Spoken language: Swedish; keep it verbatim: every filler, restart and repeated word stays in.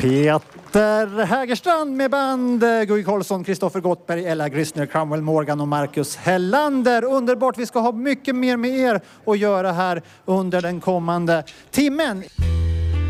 Peter Hägerstrand med band, Gui Karlsson, Kristoffer Gottberg, Ella Grissner, Cromwell Morgan och Marcus Hellander. Underbart, vi ska ha mycket mer med er att göra här under den kommande timmen.